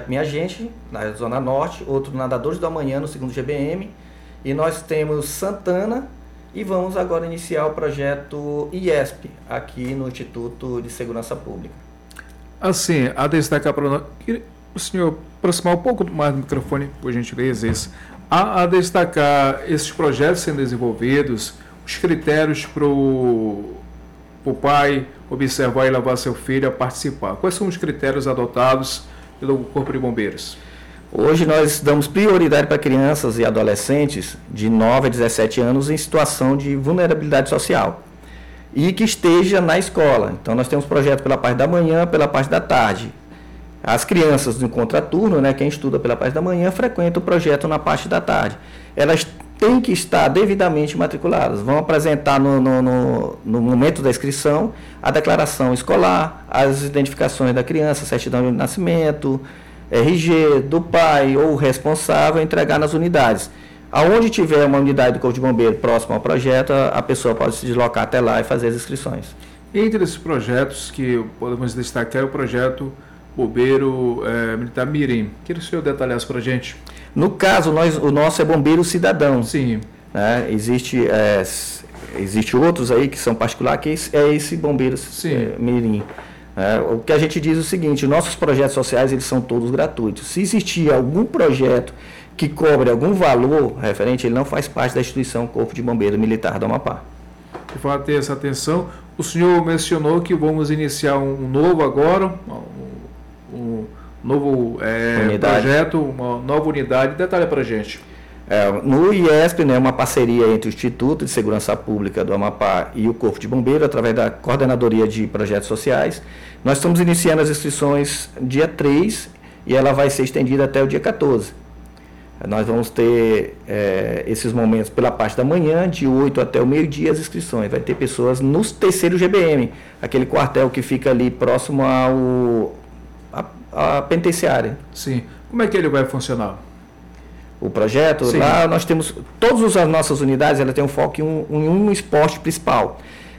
projeto Minha Gente, na Zona Norte, outro Nadadores do Amanhã, no 2º GBM, e nós temos Santana, e vamos agora iniciar o projeto IESP, aqui no Instituto de Segurança Pública. Assim, a destacar para nós, o senhor aproximar um pouco mais do microfone, por gentileza, isso. A destacar esses projetos sendo desenvolvidos, os critérios para o pai observar e levar seu filho a participar. Quais são os critérios adotados pelo Corpo de Bombeiros? Hoje nós damos prioridade para crianças e adolescentes de 9 a 17 anos em situação de vulnerabilidade social e que esteja na escola. Então nós temos projeto pela parte da manhã, pela parte da tarde. As crianças do contraturno, né, quem estuda pela parte da manhã, frequenta o projeto na parte da tarde. Elas têm que estar devidamente matriculadas. Vão apresentar no momento da inscrição a declaração escolar, as identificações da criança, certidão de nascimento, RG do pai ou responsável, entregar nas unidades. Aonde tiver uma unidade do Corpo de Bombeiro próxima ao projeto, a pessoa pode se deslocar até lá e fazer as inscrições. Entre esses projetos que podemos destacar é o projeto Bombeiro Militar Mirim. Queria que o senhor detalhasse para a gente. No caso, o nosso é Bombeiro Cidadão. Sim. Né? Existe outros aí que são particulares, que é esse Bombeiro Mirim. O que a gente diz é o seguinte: nossos projetos sociais eles são todos gratuitos. Se existir algum projeto que cobre algum valor referente, ele não faz parte da instituição Corpo de Bombeiro Militar do Amapá. E para ter essa atenção, o senhor mencionou que vamos iniciar um novo agora, um novo projeto, uma nova unidade. Detalhe para a gente. No IESP, né, uma parceria entre o Instituto de Segurança Pública do Amapá e o Corpo de Bombeiro, através da Coordenadoria de Projetos Sociais. Nós estamos iniciando as inscrições dia 3 e ela vai ser estendida até o dia 14. Nós vamos ter esses momentos pela parte da manhã, de 8 até o meio-dia, as inscrições. Vai ter pessoas no 3º GBM, aquele quartel que fica ali próximo à penitenciária. Sim. Como é que ele vai funcionar? O projeto, sim. Lá nós temos, todas as nossas unidades, ela tem um foco em um esporte principal.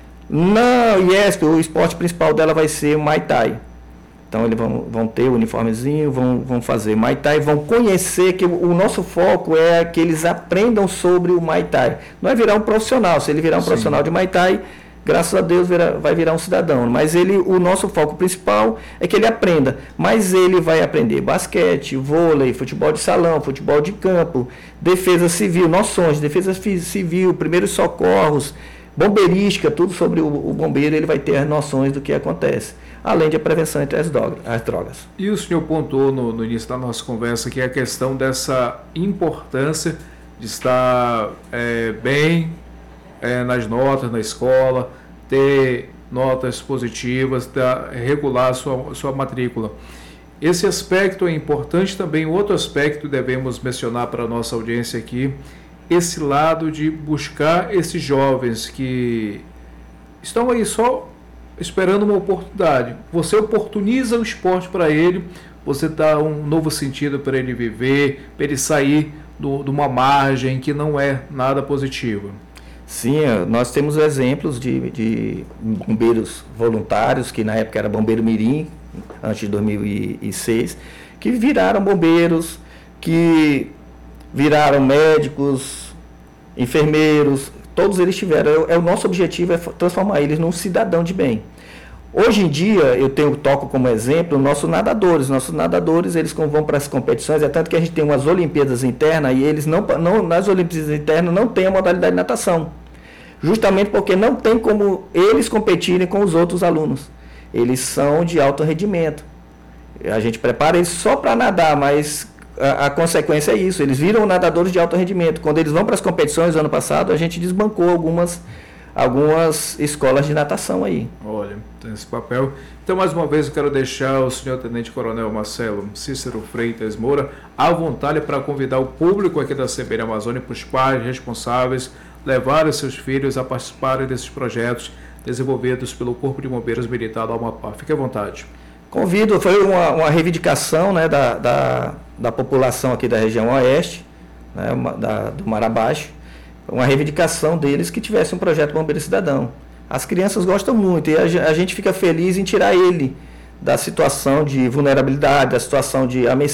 Na IESP, o esporte principal dela vai ser o Muay Thai. Então eles vão ter o uniformezinho, vão fazer Muay Thai, vão conhecer, que o nosso foco é que eles aprendam sobre o Muay Thai. Não é virar um profissional, se ele virar um sim. profissional de Muay Thai, graças a Deus vai virar um cidadão. Mas o nosso foco principal é que ele aprenda. Mas ele vai aprender basquete, vôlei, futebol de salão, futebol de campo, defesa civil, noções, defesa civil, primeiros socorros, bombeirística, tudo sobre o bombeiro, ele vai ter as noções do que acontece. Além de a prevenção entre as drogas. E o senhor pontuou no início da nossa conversa que é a questão dessa importância de estar bem nas notas na escola, ter notas positivas, regular sua matrícula. Esse aspecto é importante também. Outro aspecto devemos mencionar para a nossa audiência aqui, esse lado de buscar esses jovens que estão aí só esperando uma oportunidade. Você oportuniza o esporte para ele, você dá um novo sentido para ele viver, para ele sair de uma margem que não é nada positiva. Sim, nós temos exemplos de bombeiros voluntários, que na época era Bombeiro Mirim, antes de 2006, que viraram bombeiros, que viraram médicos, enfermeiros, todos eles tiveram. O nosso objetivo é transformar eles num cidadão de bem. Hoje em dia, toco como exemplo nossos nadadores. Nossos nadadores, eles vão para as competições, é tanto que a gente tem umas Olimpíadas internas e eles nas Olimpíadas internas não tem a modalidade de natação. Justamente porque não tem como eles competirem com os outros alunos. Eles são de alto rendimento. A gente prepara eles só para nadar, mas a consequência é isso. Eles viram nadadores de alto rendimento. Quando eles vão para as competições, ano passado, a gente desbancou algumas escolas de natação aí. Olha, tem esse papel. Então, mais uma vez, eu quero deixar o senhor Tenente Coronel Marcelo Cícero Freitas Moura à vontade para convidar o público aqui da CBN Amazônia, para os pais responsáveis, levarem seus filhos a participarem desses projetos desenvolvidos pelo Corpo de Bombeiros Militar do Amapá. Fique à vontade. Convido, foi uma reivindicação, né, da população aqui da região oeste, né, do Mar Abaixo, uma reivindicação deles que tivesse um projeto Bombeiro Cidadão. As crianças gostam muito e a gente fica feliz em tirar ele da situação de vulnerabilidade, da situação de